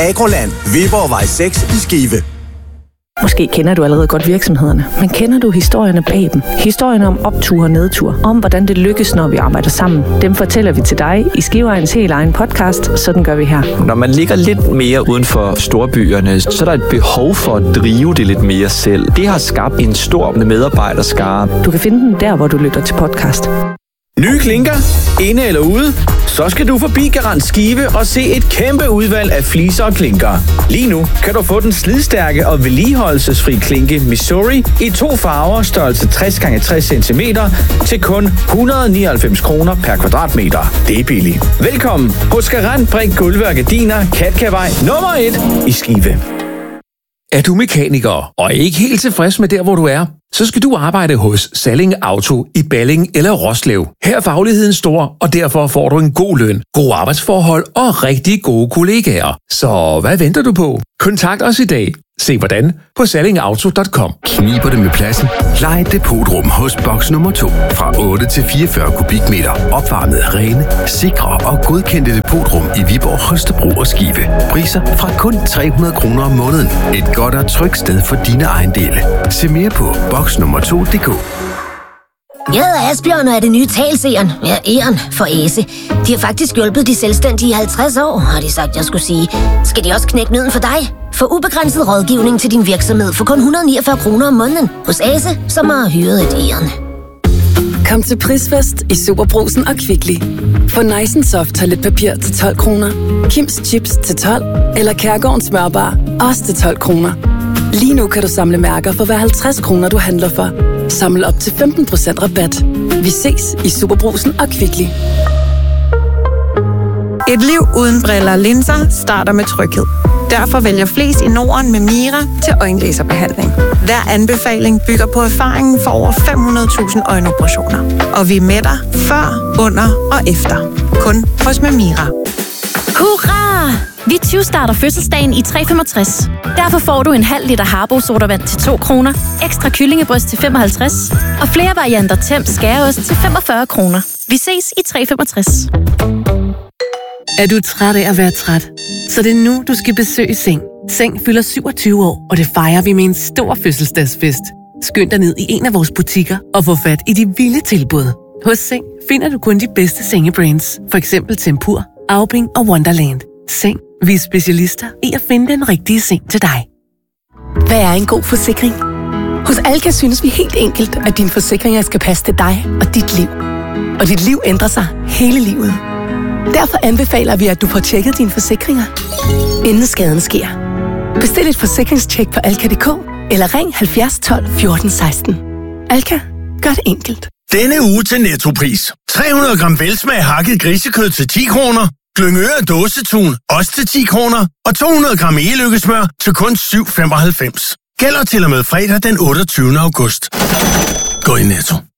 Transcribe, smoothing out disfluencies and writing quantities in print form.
Agroland, Viborgvej 6 i Skive. Måske kender du allerede godt virksomhederne, men kender du historierne bag dem? Historierne om optur og nedtur, om hvordan det lykkes, når vi arbejder sammen. Dem fortæller vi til dig i Skiveejernes helt egen podcast, sådan gør vi her. Når man ligger lidt mere uden for storbyerne, så er der et behov for at drive det lidt mere selv. Det har skabt en stor medarbejderskare. Du kan finde den der, hvor du lytter til podcast. Nye klinker, inde eller ude? Så skal du forbi Garant Skive og se et kæmpe udvalg af fliser og klinker. Lige nu kan du få den slidstærke og vedligeholdelsesfri klinke Missouri i 2 farver, størrelse 60x60 cm til kun 199 kroner per kvadratmeter. Det er billigt. Velkommen hos Garant Brik Gulve og Gardiner, Katkavej nummer 1 i Skive. Er du mekaniker og ikke helt tilfreds med der, hvor du er? Så skal du arbejde hos Salling Auto i Balling eller Roslev. Her er fagligheden stor, og derfor får du en god løn, gode arbejdsforhold og rigtig gode kollegaer. Så hvad venter du på? Kontakt os i dag. Se hvordan på sallingauto.com. Kniber det med pladsen? Lej et depotrum hos boks nummer 2. Fra 8 til 44 kubikmeter. Opvarmet, rene, sikre og godkendte depotrum i Viborg, Holstebro og Skive. Priser fra kun 300 kroner om måneden. Et godt og trygt sted for dine ejendele. Se mere på boksnummer2.dk. Jeg hedder Asbjørn og er det nye talseren. Ja, æren for Ase. De har faktisk hjulpet de selvstændige i 50 år, har de sagt, jeg skulle sige. Skal de også knække nødden for dig? Få ubegrænset rådgivning til din virksomhed for kun 149 kroner om måneden hos Ase, som har hyret et æren. Kom til prisfest i Superbrugsen og Kvickly. Få Nice Soft toiletpapir til 12 kroner, Kims Chips til 12, eller Kærgårdens smørbar også til 12 kroner. Lige nu kan du samle mærker for hver 50 kroner, du handler for. Samle op til 15% rabat. Vi ses i Superbrugsen og Kvickly. Et liv uden briller og linser starter med tryghed. Derfor vælger flest i Norden med Mira til øjenlaserbehandling. Hver anbefaling bygger på erfaringen for over 500.000 øjenoperationer. Og vi er med dig før, under og efter. Kun hos Mira. Hurra! Vi 20 starter fødselsdagen i 365. Derfor får du en halv liter Harbo sodavand til 2 kroner, ekstra kyllingebryst til 55 og flere varianter Temp skæreost til 45 kroner. Vi ses i 365. Er du træt af at være træt? Så det er nu, du skal besøge Seng. Seng fylder 27 år, og det fejrer vi med en stor fødselsdagsfest. Skynd dig ned i en af vores butikker og få fat i de vilde tilbud. Hos Seng finder du kun de bedste sengebrands, for eksempel Tempur, Aubing og Wonderland. Seng. Vi er specialister i at finde den rigtige seng til dig. Hvad er en god forsikring? Hos Alka synes vi helt enkelt, at dine forsikringer skal passe til dig og dit liv. Og dit liv ændrer sig hele livet. Derfor anbefaler vi, at du får tjekket dine forsikringer, inden skaden sker. Bestil et forsikringstjek på alka.dk eller ring 70 12 14 16. Alka. Gør det enkelt. Denne uge til Nettopris. 300 gram velsmag hakket grisekød til 10 kroner. Glyngøre dåsetun, også til 10 kroner. Og 200 gram e-lykkesmør til kun 7,95. Gælder til og med fredag den 28. august. Gå i Netto.